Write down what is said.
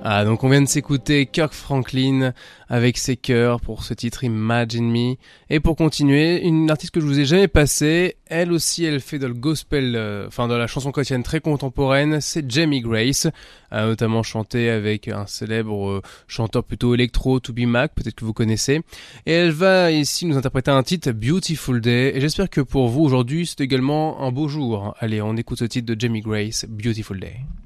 Ah, donc on vient de s'écouter Kirk Franklin avec ses chœurs pour ce titre Imagine Me. Et pour continuer, une artiste que je vous ai jamais passée, elle aussi elle fait dans le gospel, dans la chanson chrétienne très contemporaine, c'est Jamie Grace, notamment chanté avec un célèbre chanteur plutôt électro, To Be Mac, peut-être que vous connaissez. Et elle va ici nous interpréter un titre Beautiful Day, et j'espère que pour vous aujourd'hui c'est également un beau jour. Allez, on écoute ce titre de Jamie Grace, Beautiful Day.